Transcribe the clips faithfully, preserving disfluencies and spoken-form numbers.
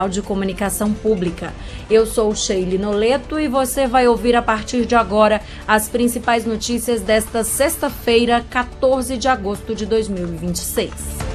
de Comunicação Pública. Eu sou Sheila Noleto e você vai ouvir a partir de agora as principais notícias desta sexta-feira, quatorze de agosto de dois mil e vinte e seis.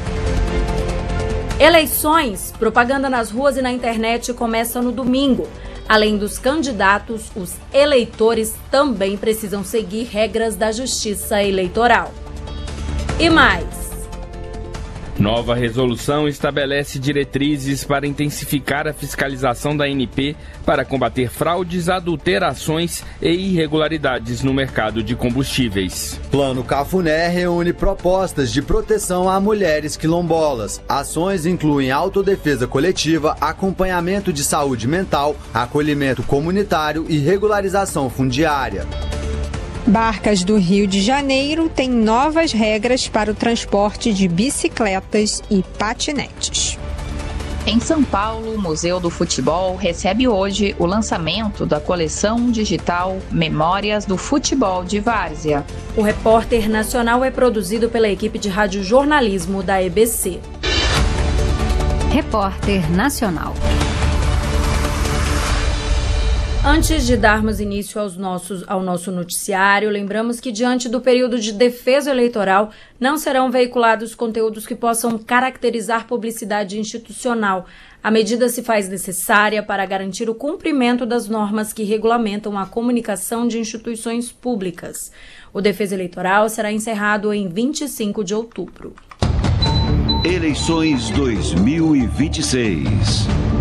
Eleições, propaganda nas ruas e na internet começa no domingo. Além dos candidatos, os eleitores também precisam seguir regras da Justiça Eleitoral. E mais. Nova resolução estabelece diretrizes para intensificar a fiscalização da A N P para combater fraudes, adulterações e irregularidades no mercado de combustíveis. Plano Cafuné reúne propostas de proteção a mulheres quilombolas. Ações incluem autodefesa coletiva, acompanhamento de saúde mental, acolhimento comunitário e regularização fundiária. Barcas do Rio de Janeiro têm novas regras para o transporte de bicicletas e patinetes. Em São Paulo, o Museu do Futebol recebe hoje o lançamento da coleção digital Memórias do Futebol de Várzea. O Repórter Nacional é produzido pela equipe de radiojornalismo da E B C. Repórter Nacional. Antes de darmos início aos nossos, ao nosso noticiário, lembramos que diante do período de defesa eleitoral não serão veiculados conteúdos que possam caracterizar publicidade institucional. A medida se faz necessária para garantir o cumprimento das normas que regulamentam a comunicação de instituições públicas. O Defesa Eleitoral será encerrado em vinte e cinco de outubro. Eleições dois mil e vinte e seis.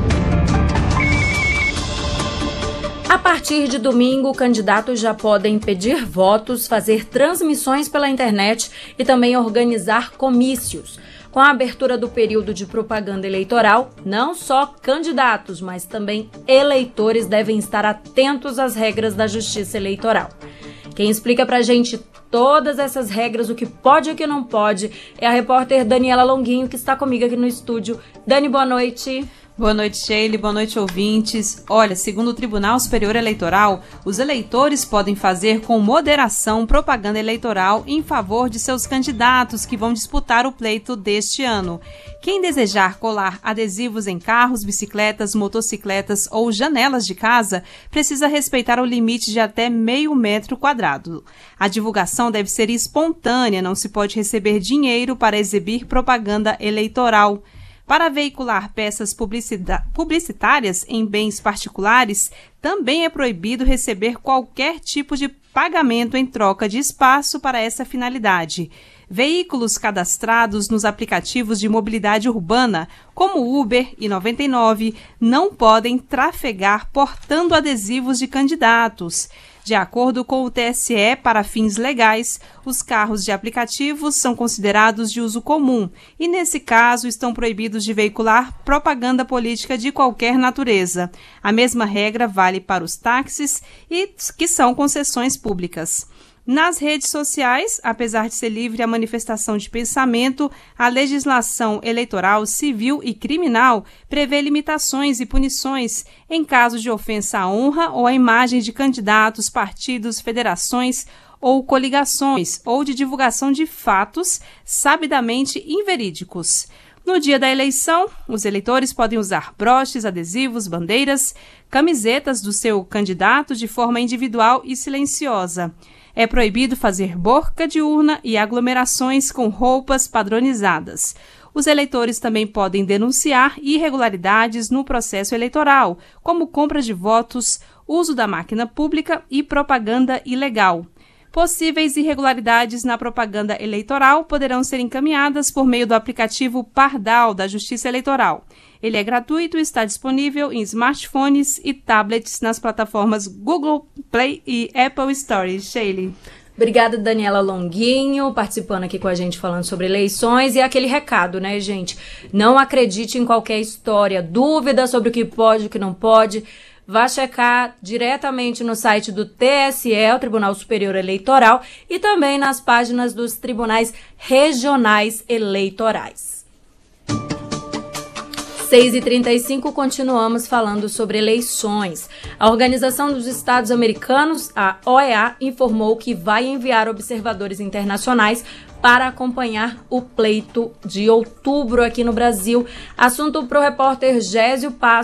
A partir de domingo, candidatos já podem pedir votos, fazer transmissões pela internet e também organizar comícios. Com a abertura do período de propaganda eleitoral, não só candidatos, mas também eleitores devem estar atentos às regras da Justiça Eleitoral. Quem explica pra gente todas essas regras, o que pode e o que não pode, é a repórter Daniela Longuinho, que está comigo aqui no estúdio. Dani, boa noite. Boa noite, Sheila. Boa noite, ouvintes. Olha, segundo o Tribunal Superior Eleitoral, os eleitores podem fazer com moderação propaganda eleitoral em favor de seus candidatos que vão disputar o pleito deste ano. Quem desejar colar adesivos em carros, bicicletas, motocicletas ou janelas de casa precisa respeitar o limite de até meio metro quadrado. A divulgação deve ser espontânea, não se pode receber dinheiro para exibir propaganda eleitoral. Para veicular peças publicitárias em bens particulares, também é proibido receber qualquer tipo de pagamento em troca de espaço para essa finalidade. Veículos cadastrados nos aplicativos de mobilidade urbana, como Uber e noventa e nove, não podem trafegar portando adesivos de candidatos. De acordo com o T S E, para fins legais, os carros de aplicativos são considerados de uso comum e, nesse caso, estão proibidos de veicular propaganda política de qualquer natureza. A mesma regra vale para os táxis, e que são concessões públicas. Nas redes sociais, apesar de ser livre a manifestação de pensamento, a legislação eleitoral, civil e criminal prevê limitações e punições em caso de ofensa à honra ou à imagem de candidatos, partidos, federações ou coligações, ou de divulgação de fatos sabidamente inverídicos. No dia da eleição, os eleitores podem usar broches, adesivos, bandeiras, camisetas do seu candidato de forma individual e silenciosa. É proibido fazer boca de urna e aglomerações com roupas padronizadas. Os eleitores também podem denunciar irregularidades no processo eleitoral, como compra de votos, uso da máquina pública e propaganda ilegal. Possíveis irregularidades na propaganda eleitoral poderão ser encaminhadas por meio do aplicativo Pardal da Justiça Eleitoral. Ele é gratuito e está disponível em smartphones e tablets nas plataformas Google Play e Apple Store. Sheila. Obrigada, Daniela Longuinho, participando aqui com a gente falando sobre eleições. E aquele recado, né, gente? Não acredite em qualquer história, dúvida sobre o que pode e o que não pode. Vá checar diretamente no site do T S E, o Tribunal Superior Eleitoral, e também nas páginas dos tribunais regionais eleitorais. seis e trinta e cinco, continuamos falando sobre eleições. A Organização dos Estados Americanos, a O E A, informou que vai enviar observadores internacionais para acompanhar o pleito de outubro aqui no Brasil. Assunto para o repórter Gésio Passo.